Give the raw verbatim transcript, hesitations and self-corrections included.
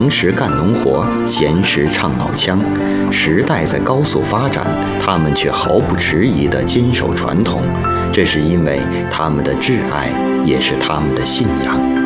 平时干农活，闲时唱老腔。时代在高速发展，他们却毫不迟疑地坚守传统，这是因为他们的挚爱，也是他们的信仰。